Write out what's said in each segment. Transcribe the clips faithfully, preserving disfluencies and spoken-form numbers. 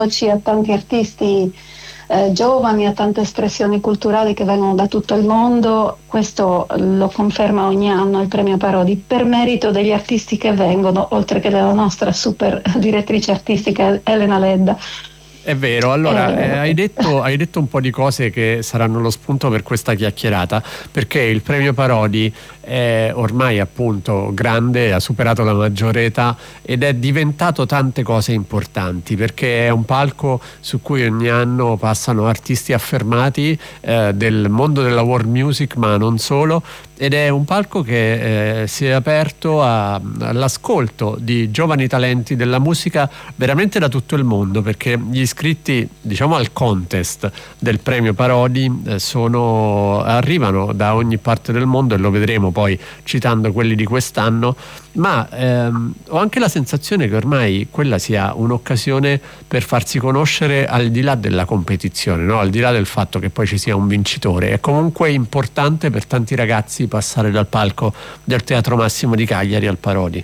a tanti artisti eh, giovani, a tante espressioni culturali che vengono da tutto il mondo. Questo lo conferma ogni anno il premio Parodi, per merito degli artisti che vengono, oltre che della nostra super direttrice artistica Elena Ledda. È vero, allora eh, hai, detto, hai detto un po' di cose che saranno lo spunto per questa chiacchierata, perché il premio Parodi è ormai appunto grande, ha superato la maggiore età ed è diventato tante cose importanti, perché è un palco su cui ogni anno passano artisti affermati eh, del mondo della world music, ma non solo, ed è un palco che eh, si è aperto a, all'ascolto di giovani talenti della musica veramente da tutto il mondo, perché gli iscritti, diciamo, al contest del premio Parodi eh, sono, arrivano da ogni parte del mondo, e lo vedremo poi citando quelli di quest'anno, ma ehm, ho anche la sensazione che ormai quella sia un'occasione per farsi conoscere al di là della competizione, no? Al di là del fatto che poi ci sia un vincitore. È comunque importante per tanti ragazzi passare dal palco del Teatro Massimo di Cagliari al Parodi.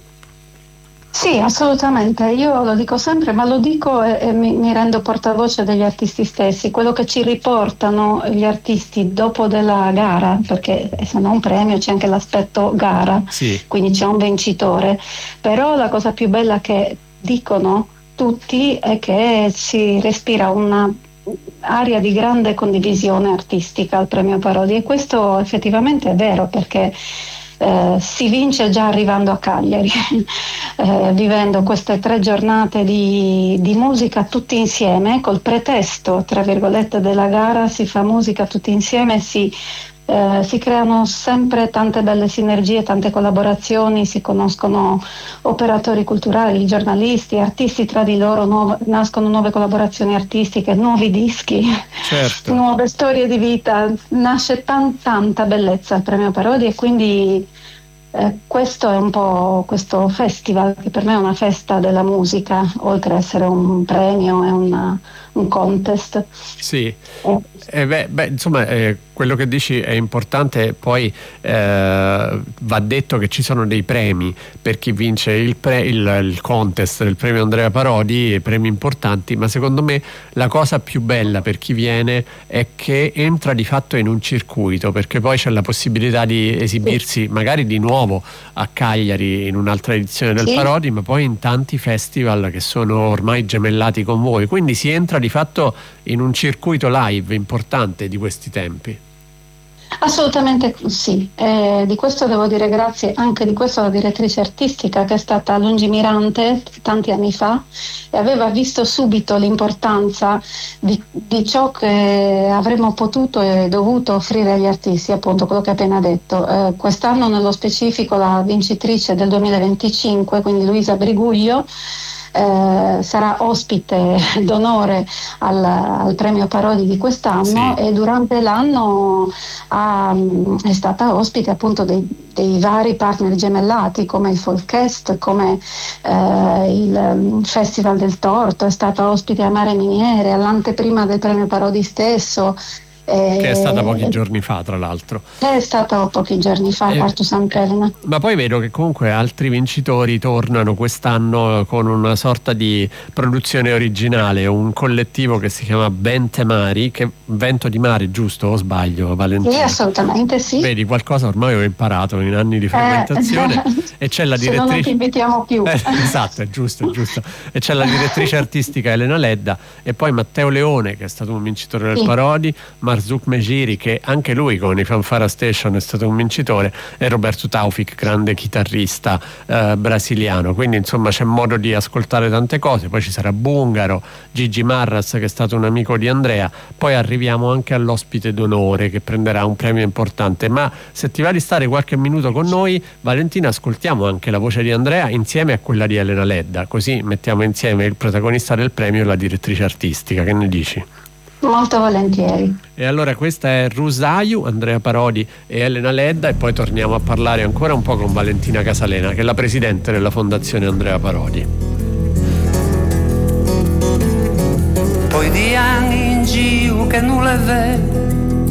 Sì, assolutamente, io lo dico sempre, ma lo dico e, e mi, mi rendo portavoce degli artisti stessi. Quello che ci riportano gli artisti dopo della gara, perché se no un premio c'è anche l'aspetto gara, sì. Quindi c'è un vincitore, però la cosa più bella che dicono tutti è che si respira una aria di grande condivisione artistica al premio Parodi, e questo effettivamente è vero, perché Eh, si vince già arrivando a Cagliari, eh, vivendo queste tre giornate di, di musica tutti insieme, col pretesto, tra virgolette, della gara. Si fa musica tutti insieme, si, eh, si creano sempre tante belle sinergie, tante collaborazioni, si conoscono operatori culturali, giornalisti, artisti tra di loro, nuove, nascono nuove collaborazioni artistiche, nuovi dischi, certo. nuove storie di vita, nasce tan, tanta bellezza al premio Parodi, e quindi eh, questo è un po' questo festival, che per me è una festa della musica, oltre ad essere un premio, è una, un contest. Sì, eh, beh, beh, insomma eh, quello che dici è importante. Poi eh, va detto che ci sono dei premi per chi vince il, pre, il, il contest del premio Andrea Parodi, premi importanti, ma secondo me la cosa più bella per chi viene è che entra di fatto in un circuito, perché poi c'è la possibilità di esibirsi magari di nuovo a Cagliari in un'altra edizione del sì. Parodi, ma poi in tanti festival che sono ormai gemellati con voi, quindi si entra di fatto in un circuito live importante di questi tempi. Assolutamente sì, eh, di questo devo dire grazie anche di questo alla direttrice artistica, che è stata lungimirante tanti anni fa e aveva visto subito l'importanza di, di ciò che avremmo potuto e dovuto offrire agli artisti, appunto quello che ho appena detto. Eh, quest'anno nello specifico la vincitrice del duemilaventicinque, quindi Luisa Briguglio, Eh, sarà ospite d'onore al, al premio Parodi di quest'anno, sì. E durante l'anno ha, è stata ospite appunto dei, dei vari partner gemellati come il Folkfest, come eh, il Festival del Torto, è stata ospite a Mare Miniere, all'anteprima del premio Parodi stesso. Che è stata pochi giorni fa, tra l'altro. È stata pochi giorni fa a eh, Quarto Sant'Elena. Ma poi vedo che comunque altri vincitori tornano quest'anno con una sorta di produzione originale, un collettivo che si chiama Vente Mari, che Vento di Mare, giusto o sbaglio, Valentina? Sì, assolutamente sì. Vedi, qualcosa ormai ho imparato in anni di frequentazione. Eh, e c'è la se direttrice. non ti invitiamo più. Eh, esatto, è giusto, è giusto. E c'è la direttrice artistica Elena Ledda, e poi Matteo Leone, che è stato un vincitore del Sì. Parodi, Marzouk Mejiri, che anche lui con i Fanfara Station è stato un vincitore, e Roberto Taufik, grande chitarrista eh, brasiliano. Quindi insomma c'è modo di ascoltare tante cose. Poi ci sarà Bungaro, Gigi Marras, che è stato un amico di Andrea. Poi arriviamo anche all'ospite d'onore, che prenderà un premio importante. Ma se ti va di stare qualche minuto con noi, Valentina, ascoltiamo anche la voce di Andrea insieme a quella di Elena Ledda, così mettiamo insieme il protagonista del premio e la direttrice artistica. Che ne dici? Molto volentieri. E allora questa è Rusaiu, Andrea Parodi e Elena Ledda, e poi torniamo a parlare ancora un po' con Valentina Casalena, che è la presidente della Fondazione Andrea Parodi. Poi di anni in giro che non le vedo,